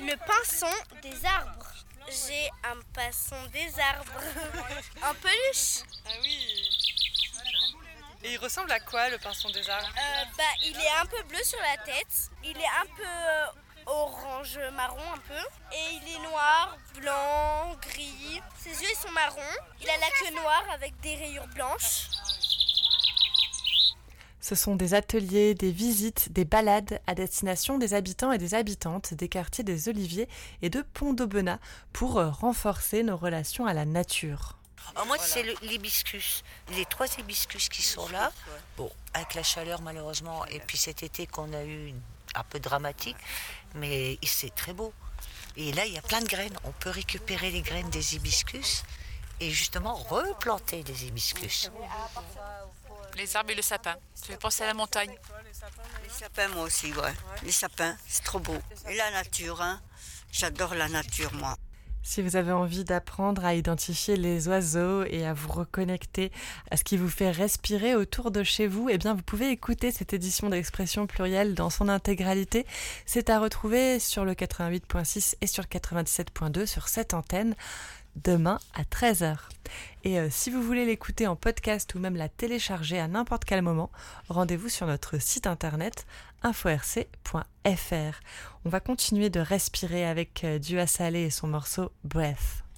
Le pinson des arbres. J'ai un pinson des arbres. En peluche. Ah oui. Et il ressemble à quoi le pinson des arbres? Il est un peu bleu sur la tête. Il est un peu orange marron un peu. Et il est noir, blanc, gris. Ses yeux ils sont marrons. Il a la queue noire avec des rayures blanches. Ce sont des ateliers, des visites, des balades à destination des habitants et des habitantes des quartiers des Oliviers et de Pont-d'Aubenas pour renforcer nos relations à la nature. Moi, c'est l'hibiscus. Les 3 hibiscus qui sont là. Bon, avec la chaleur, malheureusement, et puis cet été qu'on a eu un peu dramatique, mais c'est très beau. Et là, il y a plein de graines. On peut récupérer les graines des hibiscus et justement replanter des hibiscus. Les arbres et le sapin. Ça fait penser à la montagne. Les sapins, moi aussi, ouais. Les sapins, c'est trop beau. Et la nature, hein. J'adore la nature, moi. Si vous avez envie d'apprendre à identifier les oiseaux et à vous reconnecter à ce qui vous fait respirer autour de chez vous, eh bien vous pouvez écouter cette édition d'Expression Plurielle dans son intégralité. C'est à retrouver sur le 88.6 et sur le 97.2 sur cette antenne demain à 13h. Et si vous voulez l'écouter en podcast ou même la télécharger à n'importe quel moment, rendez-vous sur notre site internet info-rc.fr. On va continuer de respirer avec Dua Saleh et son morceau Breath.